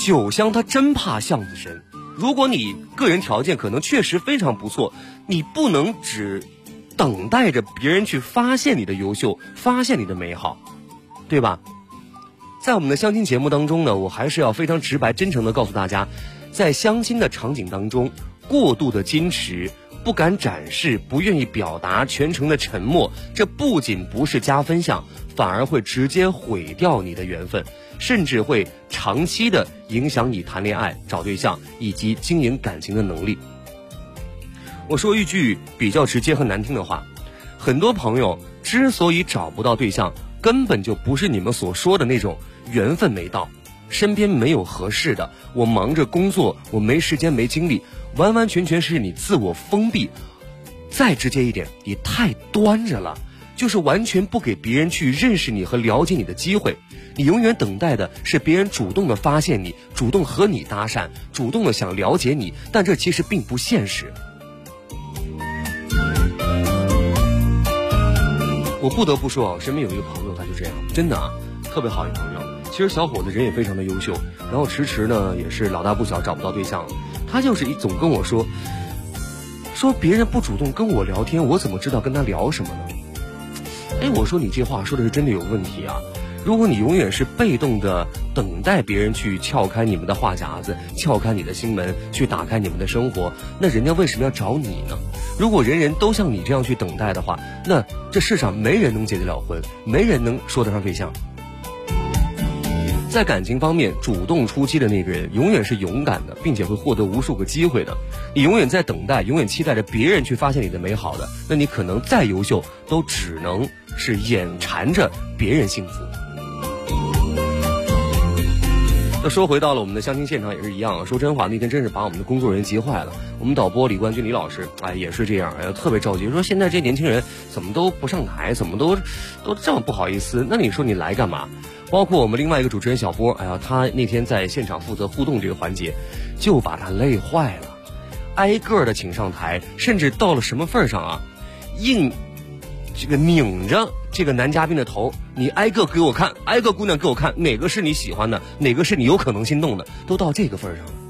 酒香它真怕巷子深。如果你个人条件可能确实非常不错，你不能只等待着别人去发现你的优秀，发现你的美好，对吧？在我们的相亲节目当中呢，我还是要非常直白真诚的告诉大家，在相亲的场景当中，过度的矜持，不敢展示，不愿意表达，全程的沉默，这不仅不是加分项，反而会直接毁掉你的缘分，甚至会长期的影响你谈恋爱、找对象以及经营感情的能力。我说一句比较直接和难听的话，很多朋友之所以找不到对象，根本就不是你们所说的那种缘分没到，身边没有合适的，我忙着工作，我没时间没精力，完完全全是你自我封闭。再直接一点，你太端着了，就是完全不给别人去认识你和了解你的机会。你永远等待的是别人主动的发现你，主动和你搭讪，主动的想了解你，但这其实并不现实。我不得不说啊，身边有一个朋友他就这样，真的啊，特别好一朋友。其实小伙子人也非常的优秀，然后迟迟呢也是老大不小找不到对象，他就是总跟我说别人不主动跟我聊天，我怎么知道跟他聊什么呢？我说你这话说的是真的有问题啊！如果你永远是被动的等待别人去撬开你们的话匣子，撬开你的心门，去打开你们的生活，那人家为什么要找你呢？如果人人都像你这样去等待的话，那这世上没人能结得了婚，没人能说得上对象。在感情方面，主动出击的那个人永远是勇敢的，并且会获得无数个机会的。你永远在等待，永远期待着别人去发现你的美好的，那你可能再优秀，都只能是眼馋着别人幸福。那说回到了我们的相亲现场也是一样，说真话，那天真是把我们的工作人员急坏了。我们导播李冠军李老师，也是这样，特别着急，说现在这年轻人怎么都不上台，怎么都这么不好意思？那你说你来干嘛？包括我们另外一个主持人小波，他那天在现场负责互动这个环节，就把他累坏了，挨个的请上台，甚至到了什么份上啊，硬这个拧着这个男嘉宾的头，你挨个给我看，挨个姑娘给我看，哪个是你喜欢的，哪个是你有可能心动的，都到这个份上了。